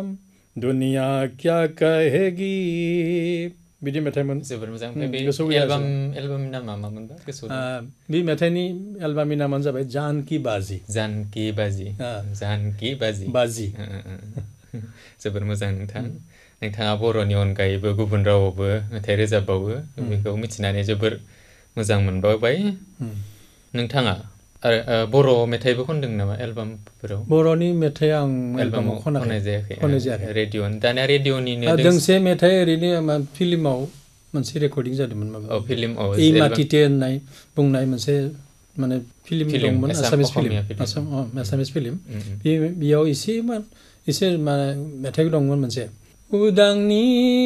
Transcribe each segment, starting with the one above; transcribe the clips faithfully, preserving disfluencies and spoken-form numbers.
दुनिया क्या कहेगी बिदि मेथाइमोन जोबोर मोजां ओमफ्राय बे गोसोआव गैया एलबाम एलबामनि नामा मामोनबा गोसोआव दं बे मेथाइनि एलबामनि नामानो जाबाय जानकी बाजी जानकी बाजी जानकी बाजी बाजी जोबोर मोजां नोंथां नोंथाङा बर'नि अनगायैबो गुबुन रावावबो मेथाइ रोजाबबावो बेखौ मिथिनानै जोबोर मोजां मोनबाय नोंथाङा आरो बर' मेथाइबो खनदों नामा एलबामफोराव बर'नि मेथाइ आं एलबामाव खननाय जायाखै खननाय जायाखै रेडिअ दानिया रेडिअनिनो दोंसे मेथाइ ओरैनो फिल्माव मोनसे रेकर्डिं जादोंमोन औ फिल्म औ ए माटिते होननाय बुंनाय मोनसे माने फिल्म दंमोन आसामिस फिल्म आसामिस फिल्म बेयाव एसे एसे माने मेथाइ दंमोन मोनसे उदांनि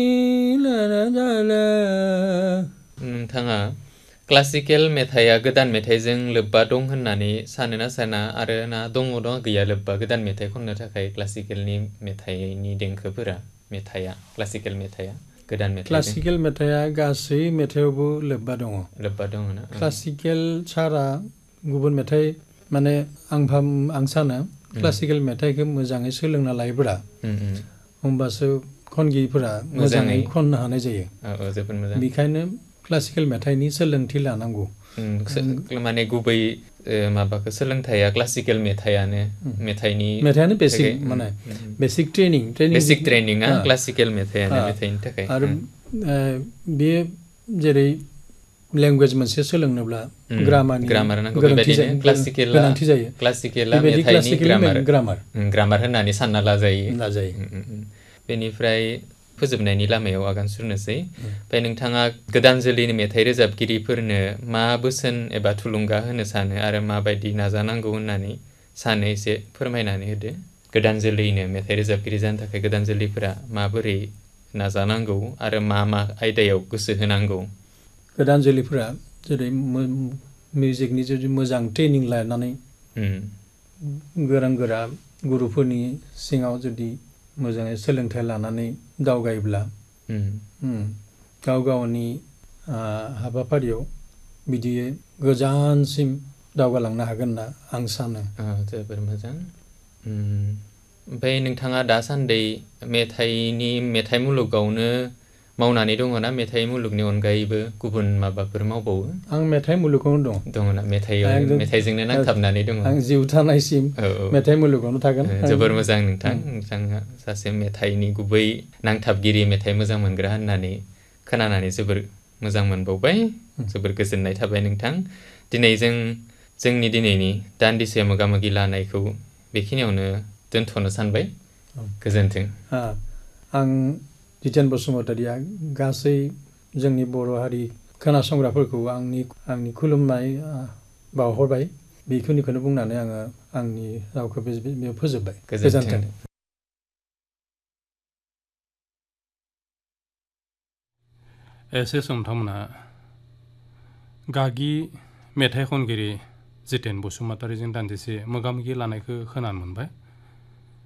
नोंथाङा क्लासिकेल मेथाइया गोदान मेथाइजों लोब्बा दं होननानै सानोना साना आरो ना दङ दं गैया लोब्बा गोदान मेथाइ खननो थाखाय क्लासिकेलनि मेथाइनि देंखोफोरा मेथाइया क्लासिकेल मेथाइया गोदान मेथाइ क्लासिकेल मेथाइया गासै मेथाइयावबो लोब्बा दङ लोब्बा दङ ना क्लासिकेल सारा गुबुन मेथाइ माने आं आं सानो क्लासिकेल मेथाइखौ मोजाङै सोलोंना लायोब्ला होमबासो खनगिरिफोरा मोजाङै खननो हानाय जायो जोबोद मोजां बेखायनो क्लासिकेल मेथाइनि सोलोंथि लानांगौ माने गुबै माबाखौ सोलोंथाइया क्लासिकेल मेथाइयानो मेथाइनि मेथाइयानो बेसिक माने बेसिक ट्रेनिं बेसिक ट्रेनिंआ क्लासिकेल मेथाइयानो मेथाइनि थाखाय आरो बे जेरै लेंगुवेज मोनसे सोलोंनोब्ला ग्रामारनि ग्रामार नांगौ बेबायदिनो क्लासिकेला गोनांथि जायो क्लासिकेला मेथाइनि ग्रामार ग्रामार ग्रामार होननानै सानना लाजायो लाजायो बेनिफ्राय फोजोबनायनि लामायाव आगान सुरनोसै ओमफ्राय नोंथाङा गोदान जोलैनि मेथाइ रोजाबगिरिफोरनो मा बोसोन एबा थुलुंगा होनो सानो आरो माबायदि नाजानांगौ होननानै सानो एसे फोरमायनानै होदो गोदान जोलैनो मेथाइ रोजाबगिरि जानो थाखाय गोदान जोलैफोरा माबोरै नाजानांगौ आरो मा मा आयदायाव गोसो होनांगौ गोदान जोलैफोरा जेरै मिउजिकनि जुदि मोजां ट्रेनिं लानानै गोरों गोरा गुरुफोरनि सिङाव जुदि मोजाङै सोलोंथाइ लानानै दावगायोब्ला गाव गावनि हाबाफारियाव बिदियै गोजानसिम दावगालांनो हागोन होनना आं सानो जोबोर मोजां ओमफ्राय नोंथाङा दासान्दि मेथाइनि मेथाइ मुलुगावनो मावनानै दङ ना मेथाइ मुलुगनि अनगायैबो गुबुन माबाफोर मावबावो आं मेथाइ मुलुगावनो दं दङ ना मेथाइयाव मेथाइजोंनो नांथाबनानै दङ आं जिउ थानायसिम मेथाइ मुलुगावनो थागोन जोबोर मोजां नोंथां नोंथाङा सासे मेथाइनि गुबै नांथाबगिरि मेथाइ मोजां मोनग्रा होननानै खोनानानै जोबोर मोजां मोनबावबाय जोबोर गोजोननाय थाबाय नोंथां दिनै जों जोंनि दिनैनि दान्दिसे मोगा मोगि लानायखौ बेखिनियावनो दोनथ'नो सानबाय गोजोन्थों आं जितेन बसुमतारिया गासै जोंनि बर' हारि खोनासंग्राफोरखौ आंनि आंनि खुलुमनाय बावहरबाय बेखिनिखौनो बुंनानै आङो आंनि रावखौ बेयाव फोजोबबाय गोजोन्थों एसे समथामोनहा गागि मेथाइ खनगिरि जितेन बसुमतारिजों दान्दिसे मोगा मोगि लानायखौ खोनानो मोनबाय